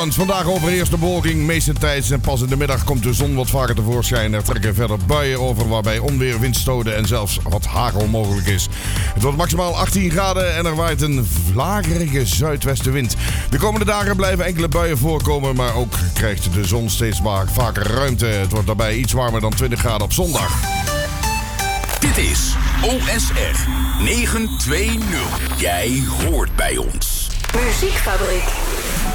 Vandaag overheerst de bewolking meestentijds en pas in de middag komt de zon wat vaker tevoorschijn. Er trekken verder buien over waarbij onweer, windstoten en zelfs wat hagel mogelijk is. Het wordt maximaal 18 graden en er waait een vlagerige zuidwestenwind. De komende dagen blijven enkele buien voorkomen, maar ook krijgt de zon steeds vaker ruimte. Het wordt daarbij iets warmer dan 20 graden op zondag. Dit is OSR 920. Jij hoort bij ons. Muziekfabriek.